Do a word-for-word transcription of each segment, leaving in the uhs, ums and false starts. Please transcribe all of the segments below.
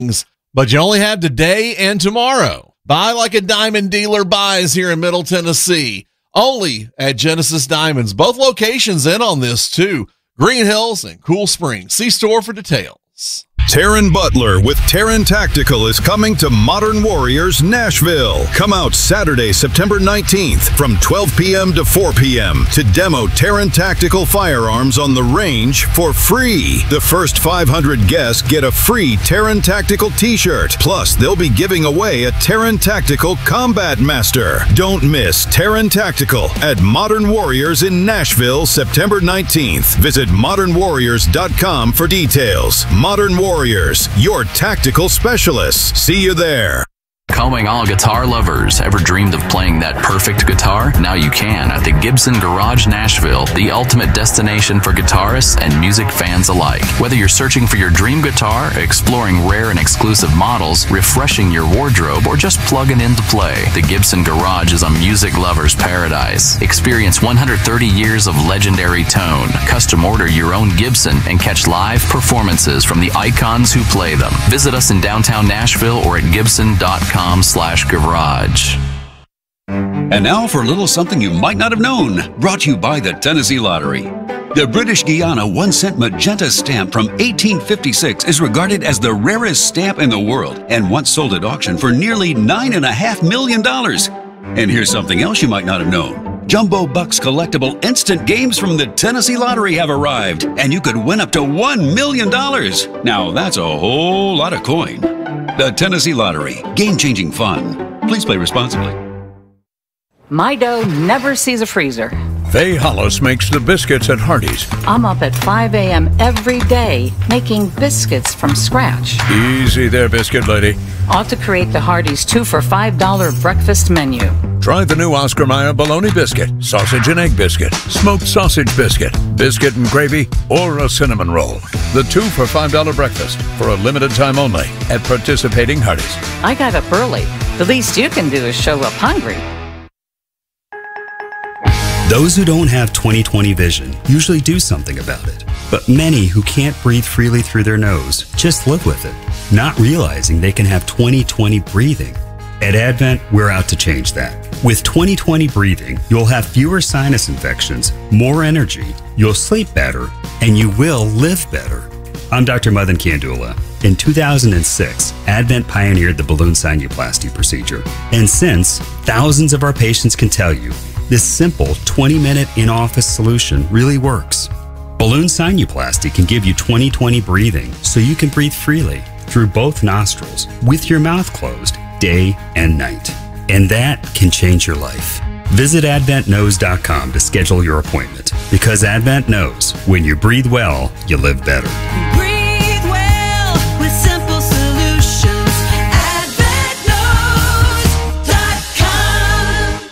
but you only have today and tomorrow. Buy like a diamond dealer buys here in Middle Tennessee. Only at Genesis Diamonds. Both locations in on this too. Green Hills and Cool Springs. See store for details. Taryn Butler with Taryn Tactical is coming to Modern Warriors Nashville. Come out Saturday, September nineteenth from twelve p.m. to four p.m. to demo Taryn Tactical firearms on the range for free. The first five hundred guests get a free Taryn Tactical t-shirt. Plus, they'll be giving away a Taryn Tactical Combat Master. Don't miss Taryn Tactical at Modern Warriors in Nashville, September nineteenth. Visit modern warriors dot com for details. Modern Warriors, your tactical specialists. See you there. Calling all guitar lovers. Ever dreamed of playing that perfect guitar? Now you can at the Gibson Garage Nashville, the ultimate destination for guitarists and music fans alike. Whether you're searching for your dream guitar, exploring rare and exclusive models, refreshing your wardrobe, or just plugging in to play, the Gibson Garage is a music lover's paradise. Experience one hundred thirty years of legendary tone. Custom order your own Gibson and catch live performances from the icons who play them. Visit us in downtown Nashville or at gibson dot com slash garage. And now for a little something you might not have known, brought to you by the Tennessee Lottery. The British Guiana one cent magenta stamp from eighteen fifty-six is regarded as the rarest stamp in the world and once sold at auction for nearly nine and a half million dollars. And here's something else you might not have known. Jumbo Bucks collectible instant games from the Tennessee Lottery have arrived, and you could win up to one million dollars. Now that's a whole lot of coin. The Tennessee Lottery. Game-changing fun. Please play responsibly. My dough never sees a freezer. Faye Hollis makes the biscuits at Hardee's. I'm up at five a.m. every day making biscuits from scratch. Easy there, biscuit lady. Ought to create the Hardee's two for five dollar breakfast menu. Try the new Oscar Mayer bologna biscuit, sausage and egg biscuit, smoked sausage biscuit, biscuit and gravy, or a cinnamon roll. The two for five dollar breakfast for a limited time only at participating Hardee's. I got up early. The least you can do is show up hungry. Those who don't have twenty twenty vision usually do something about it. But many who can't breathe freely through their nose just live with it, not realizing they can have twenty twenty breathing. At Advent, we're out to change that. With twenty twenty breathing, you'll have fewer sinus infections, more energy, you'll sleep better, and you will live better. I'm Doctor Madan Kandula. In two thousand six, Advent pioneered the balloon sinuplasty procedure. And since, thousands of our patients can tell you, this simple twenty minute in-office solution really works. Balloon sinuplasty can give you twenty twenty breathing so you can breathe freely through both nostrils with your mouth closed day and night. And that can change your life. Visit advent knows dot com to schedule your appointment, because Advent knows when you breathe well, you live better. Breathe well with simple solutions. advent knows dot com.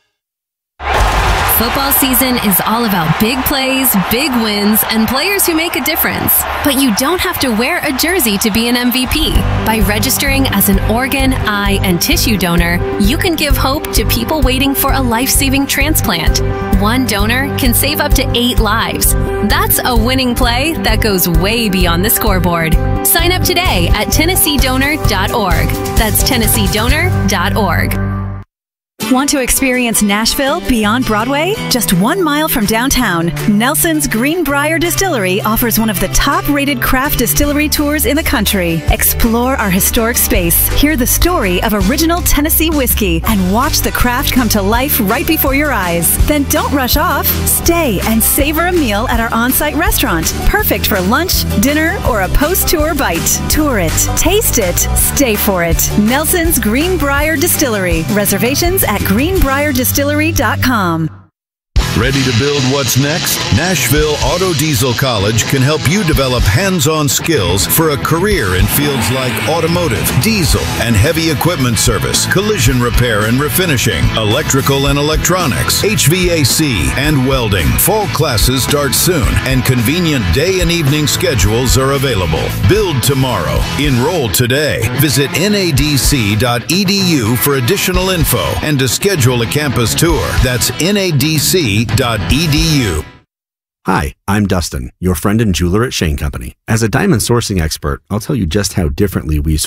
Football season is all about big plays, big wins, and players who make a difference. But you don't have to wear a jersey to be an M V P. By registering as an organ, eye, and tissue donor, you can give hope to people waiting for a life-saving transplant. One donor can save up to eight lives. That's a winning play that goes way beyond the scoreboard. Sign up today at tennessee donor dot org. That's tennessee donor dot org. Want to experience Nashville beyond Broadway? Just one mile from downtown, Nelson's Greenbrier Distillery offers one of the top-rated craft distillery tours in the country. Explore our historic space, hear the story of original Tennessee whiskey, and watch the craft come to life right before your eyes. Then don't rush off. Stay and savor a meal at our on-site restaurant, perfect for lunch, dinner, or a post-tour bite. Tour it, taste it, stay for it. Nelson's Greenbrier Distillery. Reservations at greenbrier distillery dot com. Ready to build what's next? Nashville Auto Diesel College can help you develop hands-on skills for a career in fields like automotive, diesel, and heavy equipment service, collision repair and refinishing, electrical and electronics, H V A C, and welding. Fall classes start soon, and convenient day and evening schedules are available. Build tomorrow. Enroll today. Visit N A D C dot E D U for additional info and to schedule a campus tour. That's N A D C dot E D U. Hi, I'm Dustin, your friend and jeweler at Shane Company. As a diamond sourcing expert, I'll tell you just how differently we